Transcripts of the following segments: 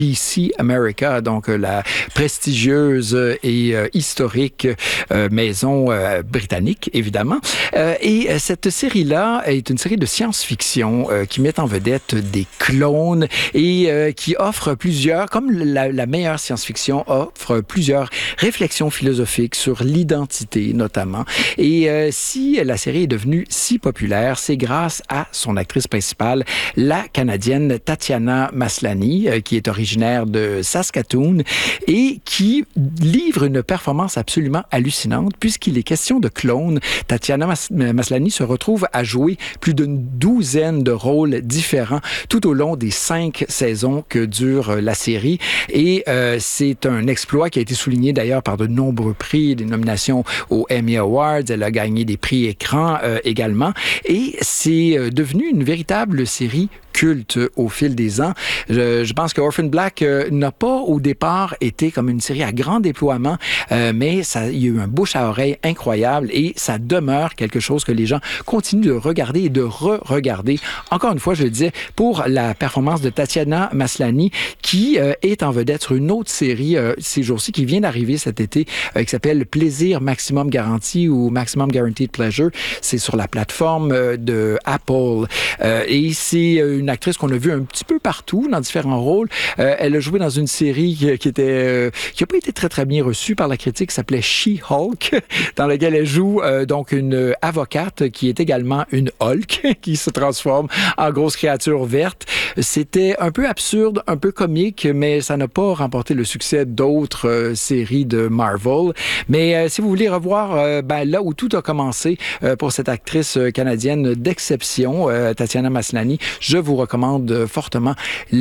BBC America, donc la prestigieuse et historique maison britannique, évidemment. Et cette série-là est une série de science-fiction qui met en vedette des clones et qui offre plusieurs, comme la meilleure science-fiction, offre plusieurs réflexions philosophiques sur l'identité, notamment. Et si la série est devenue si populaire, c'est grâce à son actrice principale, la Canadienne Tatiana Maslany, qui est originaire de Saskatoon et qui livre une performance absolument hallucinante puisqu'il est question de clones. Tatiana Maslany se retrouve à jouer plus d'une douzaine de rôles différents tout au long des 5 saisons que dure la série. Et c'est un exploit qui a été souligné d'ailleurs par de nombreux prix, des nominations aux Emmy Awards. Elle a gagné des prix écran également. Et c'est devenu une véritable série culte au fil des ans. Je pense que Orphan Black n'a pas au départ été comme une série à grand déploiement, mais il y a eu un bouche à oreille incroyable et ça demeure quelque chose que les gens continuent de regarder et de re-regarder. Encore une fois, je le disais, pour la performance de Tatiana Maslany qui est en vedette sur une autre série ces jours-ci qui vient d'arriver cet été qui s'appelle Plaisir Maximum Garanti ou Maximum Guaranteed Pleasure. C'est sur la plateforme de Apple et c'est une actrice qu'on a vue un petit peu partout dans différents rôles. Elle a joué dans une série qui a pas été très très bien reçue par la critique, qui s'appelait She-Hulk, dans laquelle elle joue donc une avocate qui est également une Hulk qui se transforme en grosse créature verte. C'était un peu absurde, un peu comique, mais ça n'a pas remporté le succès d'autres séries de Marvel. Mais si vous voulez revoir là où tout a commencé pour cette actrice canadienne d'exception, Tatiana Maslany, je vous recommande fortement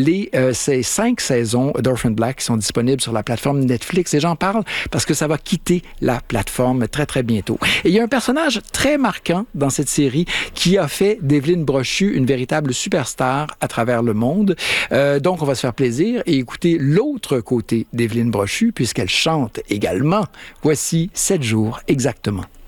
ces 5 saisons d'Orphan Black qui sont disponibles sur la plateforme Netflix. Et j'en parle parce que ça va quitter la plateforme très, très bientôt. Et il y a un personnage très marquant dans cette série qui a fait d'Evelyne Brochu une véritable superstar à travers le monde. Donc, on va se faire plaisir et écouter l'autre côté d'Evelyne Brochu puisqu'elle chante également. Voici 7 jours exactement.